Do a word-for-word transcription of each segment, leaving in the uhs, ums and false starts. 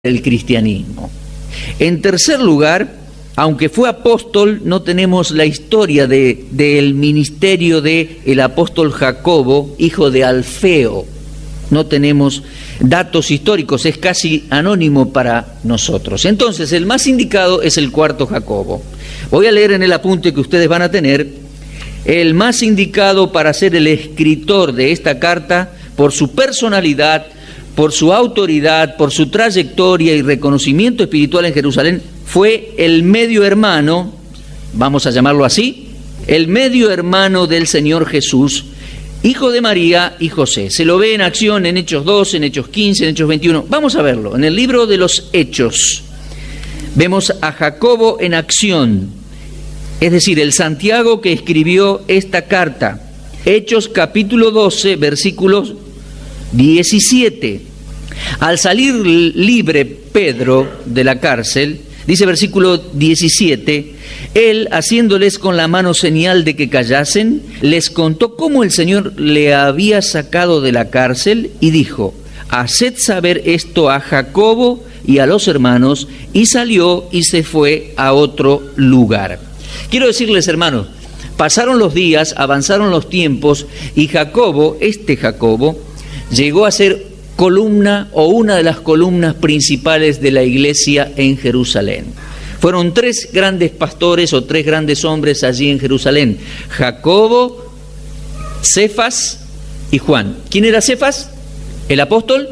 el cristianismo. En tercer lugar, aunque fue apóstol, no tenemos la historia de, del ministerio del apóstol Jacobo, hijo de Alfeo. No tenemos datos históricos, es casi anónimo para nosotros. Entonces, el más indicado es el cuarto Jacobo. Voy a leer en el apunte que ustedes van a tener. El más indicado para ser el escritor de esta carta, por su personalidad, por su autoridad, por su trayectoria y reconocimiento espiritual en Jerusalén, fue el medio hermano, vamos a llamarlo así, el medio hermano del Señor Jesús, hijo de María y José. Se lo ve en acción en Hechos dos, en Hechos quince, en Hechos veintiuno. Vamos a verlo. En el libro de los Hechos vemos a Jacobo en acción, es decir, el Santiago que escribió esta carta. Hechos capítulo doce, versículos diecisiete. Al salir libre Pedro de la cárcel, dice versículo diecisiete, él, haciéndoles con la mano señal de que callasen, les contó cómo el Señor le había sacado de la cárcel y dijo: haced saber esto a Jacobo y a los hermanos, y salió y se fue a otro lugar. Quiero decirles, hermanos, pasaron los días, avanzaron los tiempos, y Jacobo, este Jacobo, llegó a ser columna o una de las columnas principales de la iglesia en Jerusalén. Fueron tres grandes pastores o tres grandes hombres allí en Jerusalén: Jacobo, Cefas y Juan. ¿Quién era Cefas? ¿El apóstol?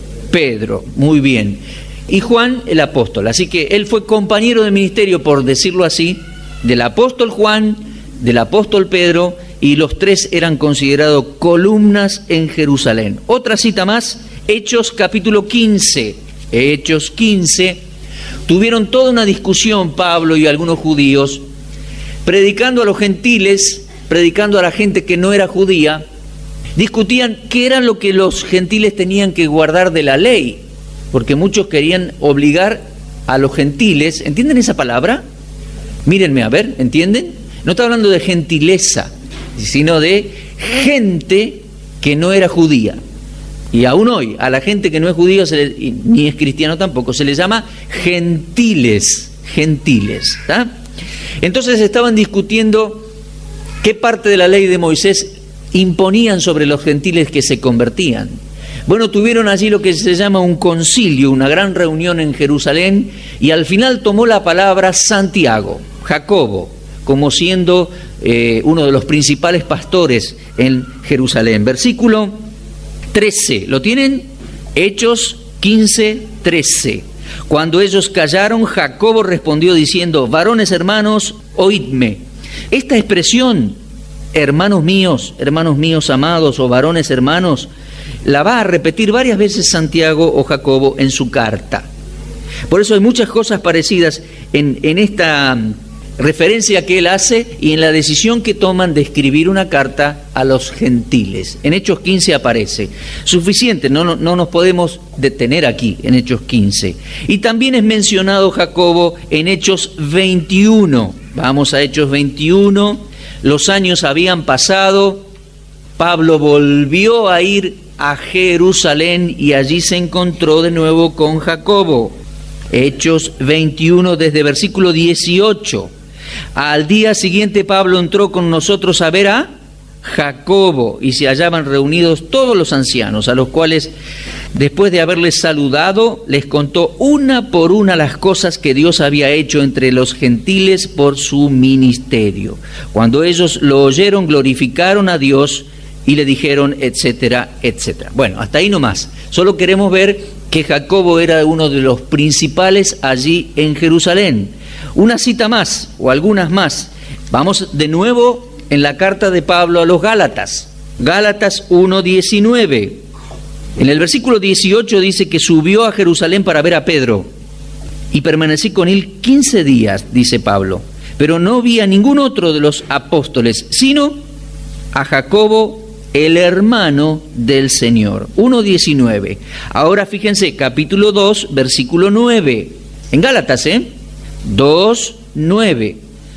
Pedro, muy bien. Y Juan, el apóstol. Así que él fue compañero de ministerio, por decirlo así, del apóstol Juan, del apóstol Pedro, y los tres eran considerados columnas en Jerusalén. Otra cita más, Hechos capítulo quince. Hechos quince. Tuvieron toda una discusión Pablo y algunos judíos, predicando a los gentiles, predicando a la gente que no era judía. Discutían qué era lo que los gentiles tenían que guardar de la ley, porque muchos querían obligar a los gentiles. ¿Entienden esa palabra? Mírenme, a ver, ¿entienden? No está hablando de gentileza, sino de gente que no era judía. Y aún hoy, a la gente que no es judía, se le, ni es cristiano tampoco, se les llama gentiles, gentiles. ¿tá? Entonces estaban discutiendo qué parte de la ley de Moisés imponían sobre los gentiles que se convertían. Bueno, tuvieron allí lo que se llama un concilio, una gran reunión en Jerusalén, y al final tomó la palabra Santiago, Jacobo, como siendo eh, uno de los principales pastores en Jerusalén. Versículo trece, ¿lo tienen? Hechos quince, trece. Cuando ellos callaron, Jacobo respondió diciendo: varones hermanos, oídme. Esta expresión, hermanos míos, hermanos míos amados, o varones hermanos, la va a repetir varias veces Santiago o Jacobo en su carta. Por eso hay muchas cosas parecidas en, en esta referencia que él hace y en la decisión que toman de escribir una carta a los gentiles. En Hechos quince aparece. Suficiente, no, no, no nos podemos detener aquí en Hechos quince. Y también es mencionado Jacobo en Hechos veintiuno. Vamos a Hechos veintiuno. Los años habían pasado. Pablo volvió a ir a Jerusalén y allí se encontró de nuevo con Jacobo. Hechos veintiuno, desde versículo dieciocho. Al día siguiente Pablo entró con nosotros a ver a Jacobo, y se hallaban reunidos todos los ancianos, a los cuales, después de haberles saludado, les contó una por una las cosas que Dios había hecho entre los gentiles por su ministerio. Cuando ellos lo oyeron, glorificaron a Dios y le dijeron, etcétera, etcétera. Bueno, hasta ahí nomás. Solo queremos ver que Jacobo era uno de los principales allí en Jerusalén. Una cita más, o algunas más. Vamos de nuevo en la carta de Pablo a los Gálatas. Gálatas uno, diecinueve. En el versículo dieciocho dice que subió a Jerusalén para ver a Pedro. Y permanecí con él quince días, dice Pablo. Pero no vi a ningún otro de los apóstoles, sino a Jacobo, el hermano del Señor. uno, diecinueve. Ahora fíjense, capítulo dos, versículo nueve. En Gálatas, ¿eh? dos, nueve.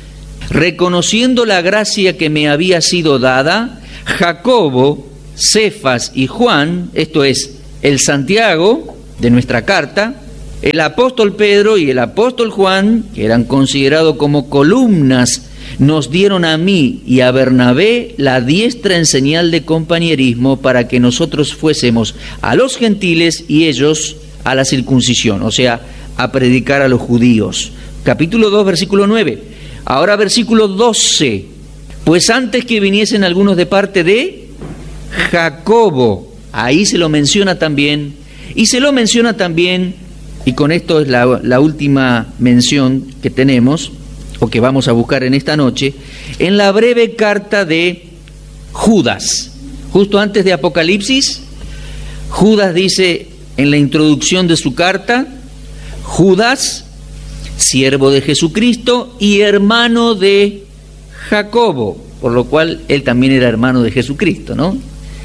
Reconociendo la gracia que me había sido dada, Jacobo, Cefas y Juan, esto es, el Santiago de nuestra carta, El apóstol Pedro y el apóstol Juan, que eran considerados como columnas, nos dieron a mí y a Bernabé la diestra en señal de compañerismo para que nosotros fuésemos a los gentiles y ellos a la circuncisión, o sea, a predicar a los judíos. Capítulo dos, versículo nueve. Ahora versículo doce. Pues antes que viniesen algunos de parte de Jacobo, ahí se lo menciona también, y se lo menciona también, y con esto es la, la última mención que tenemos, o que vamos a buscar en esta noche, en la breve carta de Judas. Justo antes de Apocalipsis, Judas dice en la introducción de su carta, Judas, siervo de Jesucristo y hermano de Jacobo, por lo cual él también era hermano de Jesucristo, ¿no?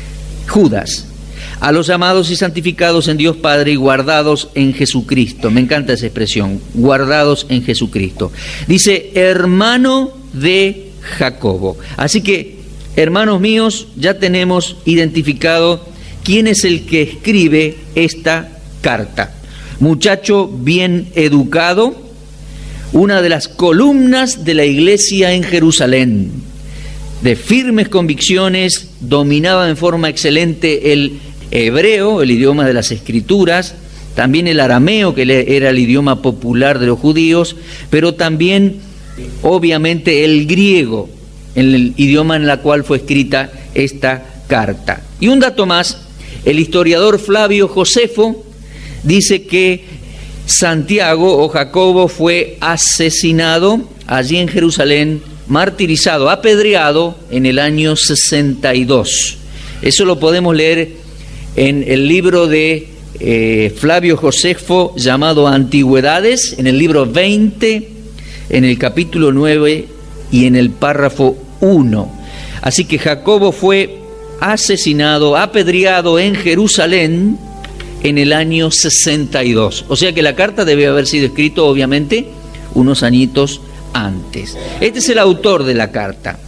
Judas, a los amados y santificados en Dios Padre y guardados en Jesucristo. Me encanta esa expresión, guardados en Jesucristo. Dice, hermano de Jacobo. Así que, hermanos míos, ya tenemos identificado quién es el que escribe esta carta. Muchacho bien educado, una de las columnas de la iglesia en Jerusalén, de firmes convicciones, dominaba en forma excelente el hebreo, el idioma de las escrituras, también el arameo, que era el idioma popular de los judíos, pero también, obviamente, el griego, el idioma en el cual fue escrita esta carta. Y un dato más, el historiador Flavio Josefo dice que Santiago o Jacobo fue asesinado allí en Jerusalén, martirizado, apedreado en el año sesenta y dos. Eso lo podemos leer en el libro de eh, Flavio Josefo llamado Antigüedades, en el libro veinte, en el capítulo nueve y en el párrafo uno. Así que Jacobo fue asesinado, apedreado en Jerusalén en el año sesenta y dos. O sea que la carta debe haber sido escrita, obviamente, unos añitos antes. Este es el autor de la carta.